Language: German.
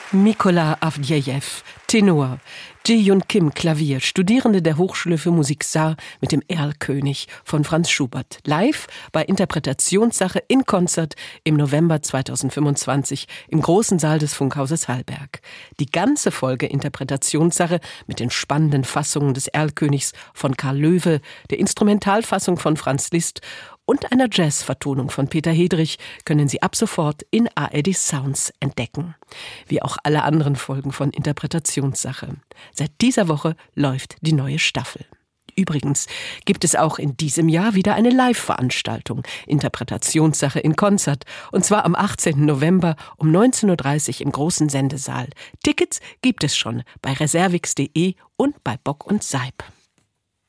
Mykola Avdjejew, Tenor, Ji-Yun Kim, Klavier, Studierende der Hochschule für Musik Saar mit dem Erlkönig von Franz Schubert. Live bei Interpretationssache in Konzert im November 2025 im großen Saal des Funkhauses Hallberg. Die ganze Folge Interpretationssache mit den spannenden Fassungen des Erlkönigs von Karl Löwe, der Instrumentalfassung von Franz Liszt und einer Jazz-Vertonung von Peter Hedrich können Sie ab sofort in ARD Sounds entdecken. Wie auch alle anderen Folgen von Interpretationssache. Seit dieser Woche läuft die neue Staffel. Übrigens gibt es auch in diesem Jahr wieder eine Live-Veranstaltung, Interpretationssache in Konzert, und zwar am 18. November um 19.30 Uhr im großen Sendesaal. Tickets gibt es schon bei reservix.de und bei Bock und Seib.